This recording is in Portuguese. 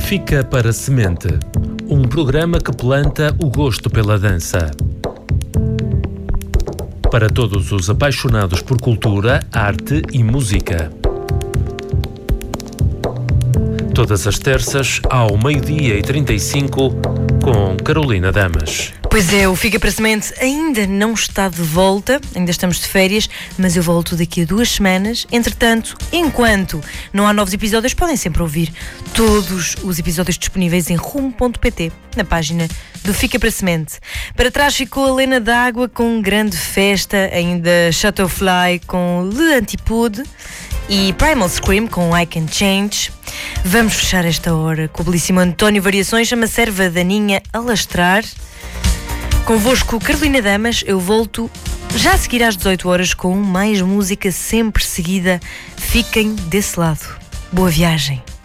Fica para Semente, um programa que planta o gosto pela dança. Para todos os apaixonados por cultura, arte e música. Todas as terças, ao 12h35, com Carolina Damas. Pois é, o Fica para Semente ainda não está de volta, ainda estamos de férias, mas eu volto daqui a 2 semanas. Entretanto, enquanto não há novos episódios, podem sempre ouvir todos os episódios disponíveis em rumo.pt, na página do Fica para Semente. Para trás ficou a Lena d'Água com grande festa, ainda Shuttlefly com Le Antipode e Primal Scream com I Can Change. Vamos fechar esta hora com o belíssimo António Variações, chama-se Erva Daninha Alastrar. Convosco, Carolina Damas, eu volto já a seguir às 18 horas com mais música sempre seguida. Fiquem desse lado. Boa viagem.